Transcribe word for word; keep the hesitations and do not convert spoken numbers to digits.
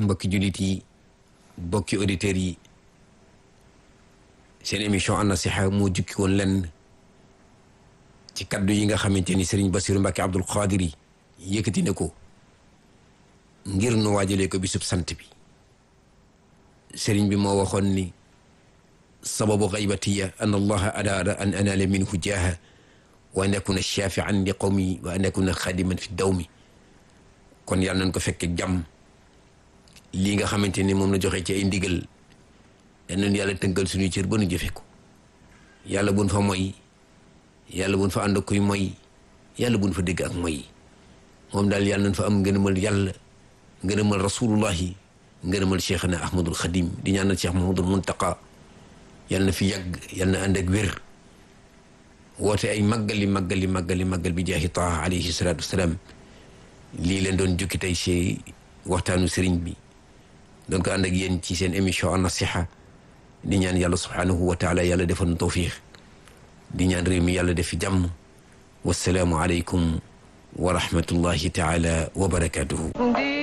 mbokki jullit yi bokki auditeurs yi seen émission An-Nasiha moo jukki woon lenn ci kaddu yi nga xamante ni Serigne Bassirou Mbacké Abdoul Qadir yi yëkkati ne ko ngir nu waajalee ko bisub sant bi Serigne bi moo waxoon ni sababu gaybatiya an allaha araada an anaala minhu jaaha wa an akuna shafian li qawmi wa an akuna xadiman fi dawmi kon yàlla nañ ko fekke jàmm lii nga xamante ni moom la joxe ci ay ndigal yal nañu yàlla tënkal suñuy cër ba nu jëfe ko yàlla buñ fa moy yàlla buñ fa ànd kuy moy yàlla buñ fa dégg ak moy moom daal yàlla nañ fa am ngërëmal yàlla ngërëmal rasulullahi ngërëmal cheikhana ahmadul xadim di ñaanal cheikh mahamadul muntaqa yàlla na fi yàgg yàlla na ànd ak wér woote ay màggali màggali màggali màggal bi jaahi taha alayhi salatu wasalaam lii leen doon jukki tey ci waxtaanu sëriñ bi doon ko ànd ak yéen ci seen émission An-Nasiha di ñaan yàlla subhanahu wa taala yàlla defal nu tawfiq di ñaan réew mi yàlla def fi jàmm wassalaamu aleykum wa rahmatullahi taala wa barakatuhu